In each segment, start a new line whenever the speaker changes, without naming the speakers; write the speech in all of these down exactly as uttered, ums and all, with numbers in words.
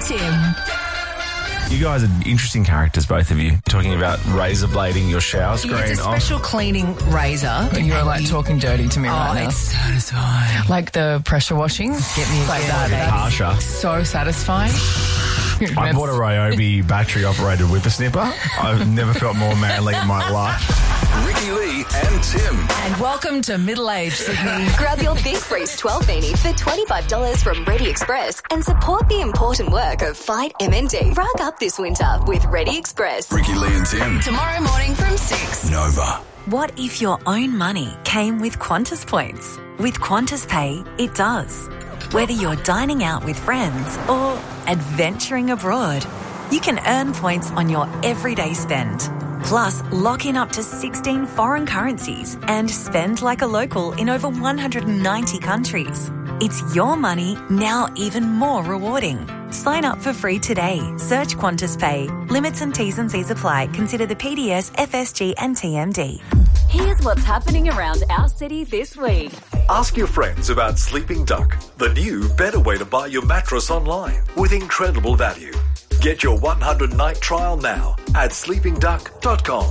Tim.
You guys are interesting characters, both of you, talking about razor blading your shower screen
It's a special
off.
cleaning razor.
And you're like talking dirty to me
Oh,
right now.
it's satisfying.
Like the pressure washing.
Get me
like
again.
that. That's
Harsher.
so satisfying.
I bought a Ryobi battery-operated whippersnipper. I've never felt more manly in my life.
Ricky Lee and Tim.
And welcome to Middle Age Sydney.
Grab your Big Freeze twelve beanie for twenty-five dollars from Ready Express and support the important work of Fight M N D. Rug up this winter with Ready Express.
Ricky Lee and Tim.
Tomorrow morning from six.
Nova.
What if your own money came with Qantas points? With Qantas Pay, it does. Whether you're dining out with friends or adventuring abroad, you can earn points on your everyday spend. Plus, lock in up to sixteen foreign currencies and spend like a local in over one hundred ninety countries. It's your money, now even more rewarding. Sign up for free today. Search Qantas Pay. Limits and T's and C's apply. Consider the P D S, F S G and T M D.
Here's what's happening around our city this week.
Ask your friends about Sleeping Duck, the new, better way to buy your mattress online with incredible value. Get your one hundred night trial now at sleeping duck dot com.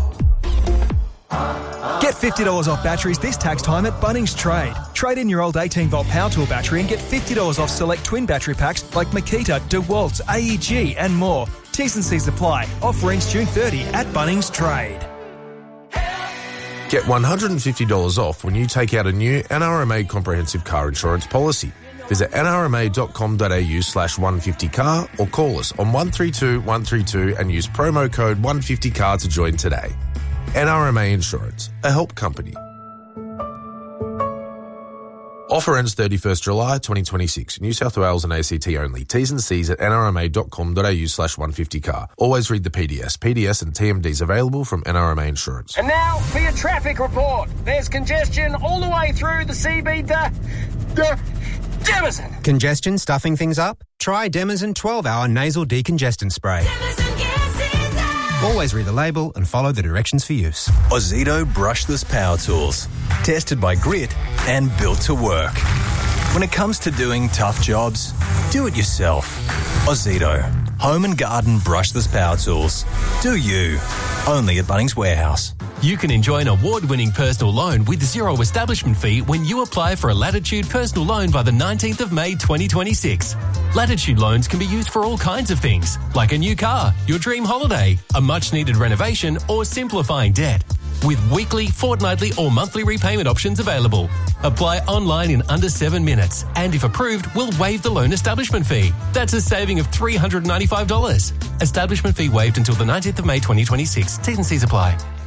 Get fifty dollars off batteries this tax time at Bunnings Trade. Trade in your old eighteen volt power tool battery and get fifty dollars off select twin battery packs like Makita, DeWalt, A E G and more. T's and C's apply. Offer ends June thirtieth at Bunnings Trade.
Get one hundred fifty dollars off when you take out a new N R M A comprehensive car insurance policy. Visit nrma.com.au slash 150car or call us on one three two one three two and use promo code one fifty car to join today. N R M A Insurance, a help company. Offer ends thirty-first July twenty twenty-six. New South Wales and A C T only. T's and C's at nrma.com.au slash 150car. Always read the P D S. P D S and T M Ds available from N R M A Insurance.
And now for your traffic report. There's congestion all the way through the C B D. D- Demazin.
Congestion stuffing things up? Try Demazin twelve hour nasal decongestant spray. Always read the label and follow the directions for use.
Ozito brushless power tools. Tested by Grit and built to work. When it comes to doing tough jobs, do it yourself. Ozito. Home and garden brushless power tools. Do you. Only at Bunnings Warehouse.
You can enjoy an award-winning personal loan with zero establishment fee when you apply for a Latitude personal loan by the nineteenth of May twenty twenty-six. Latitude loans can be used for all kinds of things, like a new car, your dream holiday, a much-needed renovation, or simplifying debt. With weekly, fortnightly, or monthly repayment options available. Apply online in under seven minutes, and if approved, we'll waive the loan establishment fee. That's a saving of three hundred ninety-five dollars. Establishment fee waived until the nineteenth of May twenty twenty-six. T's and C's apply.